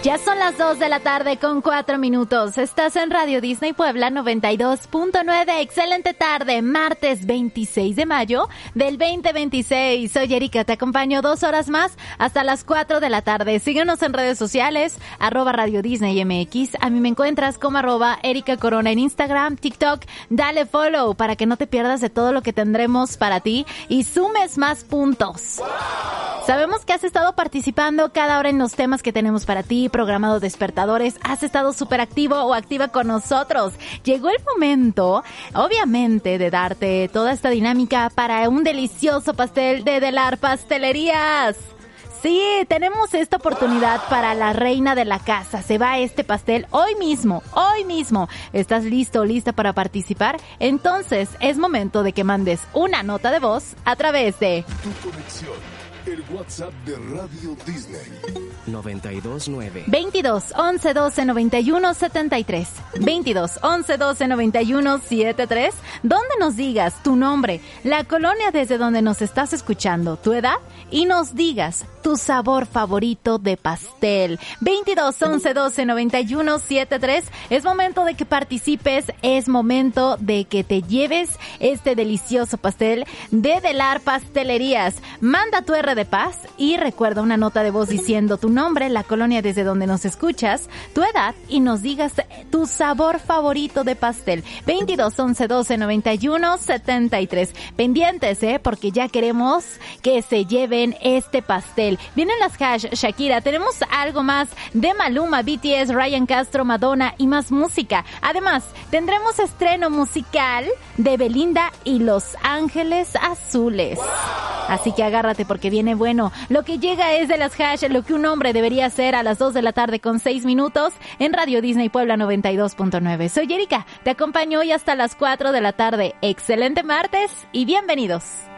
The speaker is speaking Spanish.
Ya son las 2 de la tarde con 4 minutos. Estás en Radio Disney Puebla 92.9. Excelente tarde, martes 26 de mayo del 2026. Soy Erika, te acompaño 2 horas más hasta las 4 de la tarde. Síguenos en redes sociales, @Radio Disney MX. A mí me encuentras como @Erika Corona en Instagram, TikTok. Dale follow para que no te pierdas de todo lo que tendremos para ti y sumes más puntos. Sabemos que has estado participando cada hora en los temas que tenemos para ti, programado despertadores. Has estado súper activo o activa con nosotros. Llegó el momento, obviamente, de darte toda esta dinámica para un delicioso pastel de Delar Pastelerías. Sí, tenemos esta oportunidad para la reina de la casa. Se va este pastel hoy mismo, hoy mismo. ¿Estás listo o lista para participar? Entonces es momento de que mandes una nota de voz a través de Tu conexión, el WhatsApp de Radio Disney. 929 22 11 12 91 73 22 11 12 91 73, donde nos digas tu nombre, la colonia desde donde nos estás escuchando, tu edad y nos digas tu sabor favorito de pastel. 22 11 12 91 73. Es momento de que participes, es momento de que te lleves este delicioso pastel de Delar Pastelerías. Manda tu R de paz y recuerda una nota de voz diciendo tu nombre, la colonia desde donde nos escuchas, tu edad y nos digas tu sabor favorito de pastel. 22 11 12 91 73. Pendientes, porque ya queremos que se lleven este pastel. Vienen las hash Shakira, tenemos algo más de Maluma, BTS, Ryan Castro, Madonna y más música. Además, tendremos estreno musical de Belinda y Los Ángeles Azules. Así que agárrate porque viene bueno. Lo que llega es de las hash, lo que un hombre debería hacer a las 2 de la tarde con 6 minutos en Radio Disney Puebla 92.9. Soy Erika, te acompaño hoy hasta las 4 de la tarde. Excelente martes y bienvenidos.